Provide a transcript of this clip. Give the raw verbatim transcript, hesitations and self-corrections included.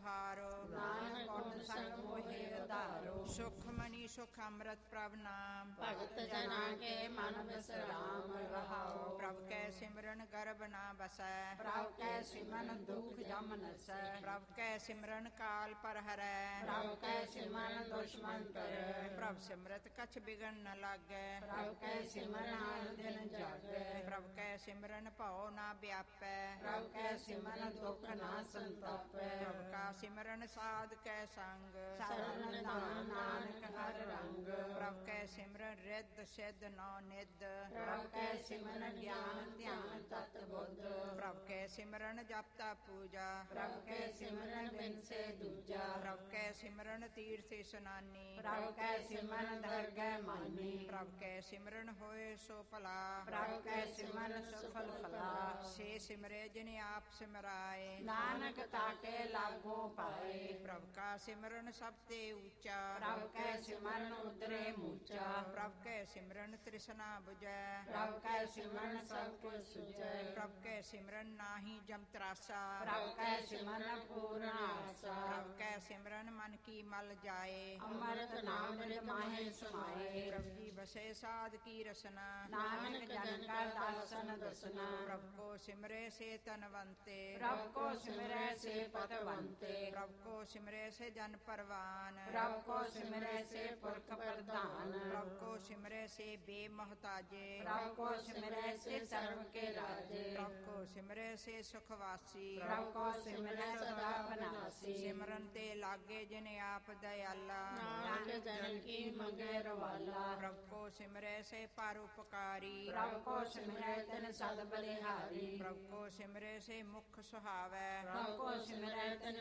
ਤੁਹਾਰੋ। ਨਾਨਕ ਗੁਣ ਸੰਗ ਮੋਹਿ ਉਧਾਰੋ। ਸੁਖ ਮਨੀ ਸੁਖ ਅੰਮ੍ਰਿਤ ਪ੍ਰਭ ਨਾਮ। ਭਗਤ ਜਨਾ ਕੇ ਮਨ ਵਿਸਰਾਮ ਰਹਾਓ। ਪ੍ਰਭ ਕੈ ਸਿਮਰਨ ਗਰਭ ਨਾ ਬਸੈ। ਪ੍ਰਭ ਕੈ ਸਿਮਰਨ ਦੁਖ ਜਮ ਨਸੈ। ਪ੍ਰਭ ਕੈ ਸਿਮਰਨ ਕਾਲ ਪਰ ਹਰੈ। ਪ੍ਰਭ ਕੈ ਸਿਮਰਨ ਦੁਸ਼ਮਨ ਕਰੈ। ਪ੍ਰਭ ਸਿਮਰਤ ਕਛ ਬਿਗਨ ਨ ਲਾਗੈ। ਪ੍ਰਭ ਕੈ ਸਿਮਰਨ ਆਨ ਦਿਨ ਜਾਗੈ। ਪ੍ਰਭ ਕੈ ਸਿਮਰਨ ਭਉ ਨਾ ਵਿਆਪੈ। ਪ੍ਰਭ ਕੈ ਸਿਮਰਨ ਦੁਖ ਨਾ ਸੰਤਾਪੈ। ਪ੍ਰਭ ਕਾ ਸਿਮਰਨ ਸਾਧ ਕੈ ਸੰਗ। ਸਰਨ ਦਾਨ ਨਾਨਕ ਹਰ ਰੰਗ। ਪ੍ਰਭ ਕੈ ਸਿਮਰਨ ਰਿੱਧ ਸਿੱਧ ਨੌ ਨਿਧ। ਪ੍ਰਭ ਕੈ ਸਿਮਰਨ ਗਿਆਨ ਧਿਆਨ ਤਤ ਬੁੱਧ। ਪ੍ਰਭ ਕੈ ਸਿਮਰਨ ਜਪ ਤਪ ਪੂਜਾ। ਪ੍ਰਭ ਕੈ ਸਿਮਰਨ ਬਿਨ ਸੇ ਦੂਜਾ। ਪ੍ਰਭ ਕੈ ਸਿਮਰਨ ਤੀਰਥ ਇਸਨਾਨੀ। ਪ੍ਰਭ ਕੈ ਸਿਮਰਨ ਦਰਗਹਿ ਮਾਨੀ। ਪ੍ਰਭ ਕੈ ਸਿਮਰਨ ਹੋਏ ਸੋ ਭਲਾ। ਪ੍ਰਭ ਕੈ ਸਿਮਰਨ ਸਫਲ ਫਲਾ। ਸੇ ਸਿਮਰੇ ਜਿਨ ਆਪ ਸਿਮਰਾਏ। ਨਾਨਕ ਤਾਕੇ ਲਾਗੋ ਪਾਏ। ਪ੍ਰਭ ਕਾ ਸਿਮਰਨ ਸਭ ਤੇ ਉੱਚਾ। ਪ੍ਰਭ ਕੈ ਸਿਮਰਨ ਉਤਰੇ ਮੂਚਾ। ਪ੍ਰਭ ਕੈ ਸਿਮਰਨ ਤ੍ਰਿਸ਼ਨਾ ਬੁਝੈ। ਪ੍ਰਭ ਕੈ ਸਿਮਰਨ ਸਭ ਕੁਛ ਸੁਝੈ। ਪ੍ਰਭ ਕੈ ਸਿਮਰਨ ਨਾਹੀ ਜਮ ਤਰਾਸਾ। ਪ੍ਰਭ ਕੈ ਸਿਮਰਨ ਪੂਰਨ ਆਸਾ। ਪ੍ਰਭ ਕੈ ਸਿਮਰਨ ਮਨ ਕੀ ਮਲ ਜਾਏ। ਅੰਮ੍ਰਿਤ ਨਾਮ ਰਿ ਮਾਹੇ ਸਮਾਏ। ਪ੍ਰਭ ਜੀ ਬਸੇ ਸਾਧ ਕੀ ਰਸਨਾ। ਨਾਨਕ ਜਨ ਕਾ ਦਾਸਨ ਦਸਨਾ। ਪ੍ਰਭ ਕੋ ਸਿਮਰੇ ਸੇ ਤਨਵੰਤੇ। ਪ੍ਰਭ ਕੋ ਸਿਮਰੈ ਸੇ ਪਤਵੰਤੇ। ਪ੍ਰਭ ਕੋ ਸਿਮਰੇ ਸੇ ਜਨ ਪਰਵਾਨ। ਪ੍ਰਭ ਕੋ ਸਿਮਰੈ ਸੇ ਪੁਰਖ ਪ੍ਰਧਾਨ। ਪ੍ਰਭ ਕੋ ਸਿਮਰੇ ਸੇ ਬੇਮਹਤਾਜੇ। ਪ੍ਰਭ ਕੋ ਸਿਮਰੈ ਸੇ ਸਰਬ ਕੇ ਰਾਜੇ। ਪ੍ਰਭ ਕੋ ਸਿਮਰੇ ਸੇ ਸੁਖਵਾਸੀ। ਪ੍ਰਭ ਕੋ ਸਿਮਰੈ ਸਦਾ ਬਨਾਸੀ। ਸਿਮਰਨ ਤੇ ਲਾਗੇ ਜਿਨ ਆਪ ਦਇਆਲਾ। ਨਾਨਕ ਜਨ ਕੀ ਮੰਗੇ ਰਵਾਲਾ। ਪ੍ਰਭ ਕੋ ਸਿਮਰੇ ਸੇ ਪਰਉਪਕਾਰੀ। ਪ੍ਰਭ ਕੋ ਸਿਮਰੈ ਤਿਨ ਸਦ ਬਲਿਹਾਰੀ। ਪ੍ਰਭ ਕੋ ਸਿਮਰੇ ਸੇ ਮੁਖ ਸੁਹਾਵੈ। ਪ੍ਰਭ ਕੋ ਸਿਮਰੈ ਤਿਨ